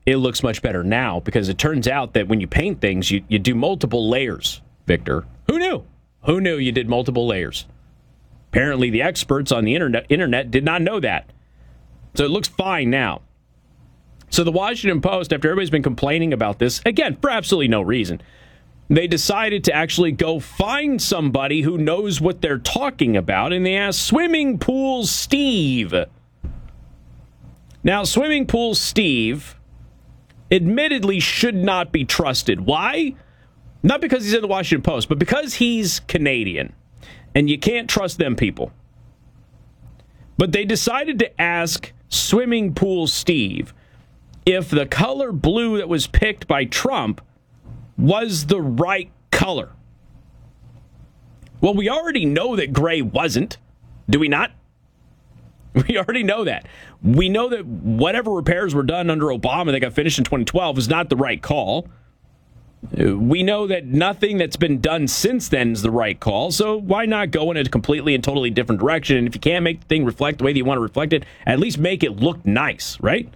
it looks much better now because it turns out that when you paint things, you do multiple layers, Victor. Who knew? Who knew you did multiple layers? Apparently the experts on the internet did not know that. So it looks fine now. So the Washington Post, after everybody's been complaining about this, again, for absolutely no reason, they decided to actually go find somebody who knows what they're talking about, and they asked Swimming Pool Steve. Now, Swimming Pool Steve admittedly should not be trusted. Why? Not because he's in the Washington Post, but because he's Canadian, and you can't trust them people. But they decided to ask Swimming Pool Steve if the color blue that was picked by Trump was the right color. Well, we already know that gray wasn't, do we not? We already know that. We know that whatever repairs were done under Obama that got finished in 2012 was not the right call. We know that nothing that's been done since then is the right call, so why not go in a completely and totally different direction? And if you can't make the thing reflect the way that you want to reflect it, at least make it look nice, right?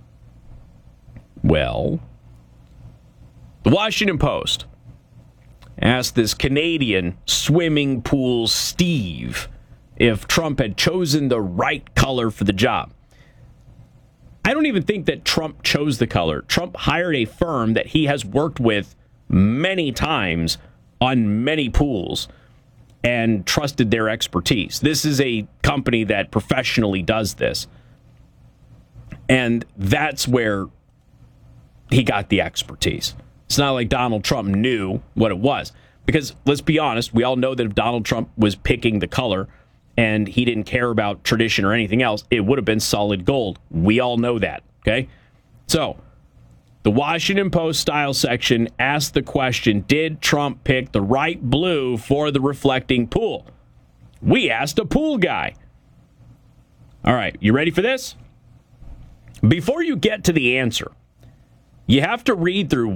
Well, the Washington Post asked this Canadian Swimming Pool Steve if Trump had chosen the right color for the job. I don't even think that Trump chose the color. Trump hired a firm that he has worked with many times on many pools and trusted their expertise. This is a company that professionally does this. And that's where he got the expertise. It's not like Donald Trump knew what it was. Because, let's be honest, we all know that if Donald Trump was picking the color and he didn't care about tradition or anything else, it would have been solid gold. We all know that, okay? So, the Washington Post style section asked the question, did Trump pick the right blue for the reflecting pool? We asked a pool guy. All right, you ready for this? Before you get to the answer, you have to read through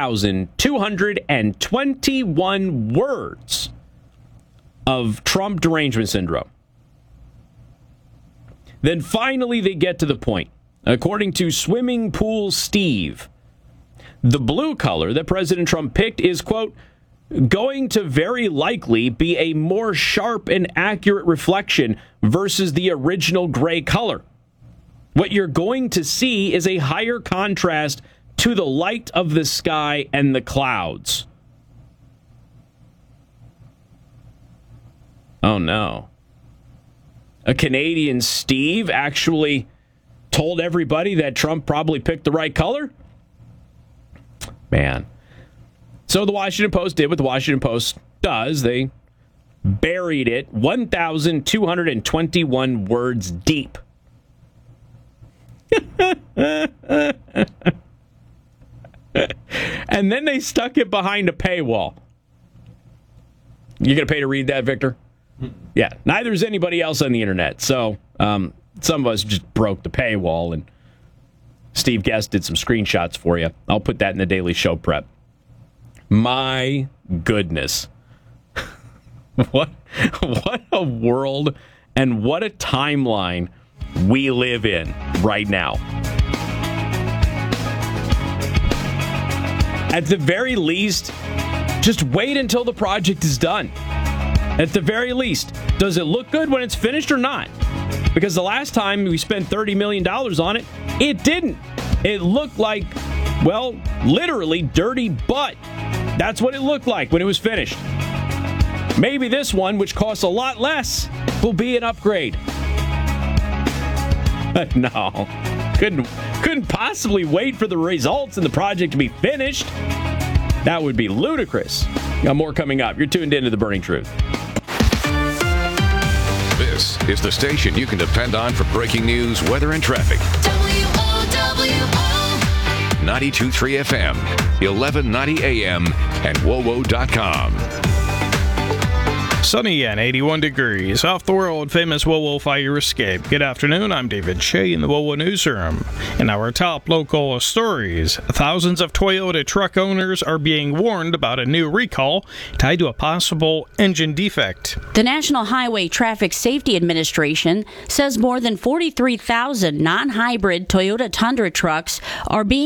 1,221 words of Trump derangement syndrome. Then finally they get to the point. According to Swimming Pool Steve, the blue color that President Trump picked is, quote, going to very likely be a more sharp and accurate reflection versus the original gray color. What you're going to see is a higher contrast to the light of the sky and the clouds. Oh, no. A Canadian Steve actually told everybody that Trump probably picked the right color? Man. So the Washington Post did what the Washington Post does. They buried it 1,221 words deep. And then they stuck it behind a paywall. You going to pay to read that, Victor? Yeah, neither is anybody else on the internet. So some of us just broke the paywall, and Steve Guest did some screenshots for you. I'll put that in the daily show prep. My goodness. What a world and what a timeline we live in right now. At the very least, just wait until the project is done. At the very least, does it look good when it's finished or not? Because the last time we spent $30 million on it, it didn't. It looked like, well, literally dirty butt. That's what it looked like when it was finished. Maybe this one, which costs a lot less, will be an upgrade. But no, couldn't possibly wait for the results and the project to be finished. That would be ludicrous. Got more coming up. You're tuned into The Burning Truth. This is the station you can depend on for breaking news, weather, and traffic. WOWO 92.3 FM, 1190 AM, and WOWO.com. Sunny and 81 degrees off the world-famous WOWO fire escape. Good afternoon, I'm David Shea in the WOWO newsroom. In our top local stories, thousands of Toyota truck owners are being warned about a new recall tied to a possible engine defect. The National Highway Traffic Safety Administration says more than 43,000 non-hybrid Toyota Tundra trucks are being